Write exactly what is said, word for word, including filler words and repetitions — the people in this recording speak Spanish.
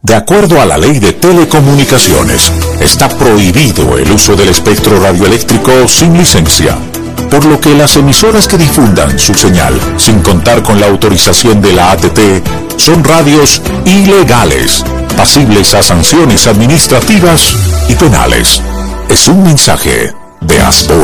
De acuerdo a la Ley de Telecomunicaciones, está prohibido el uso del espectro radioeléctrico sin licencia, por lo que las emisoras que difundan su señal sin contar con la autorización de la A T T son radios ilegales, pasibles a sanciones administrativas y penales. Es un mensaje de Asbol.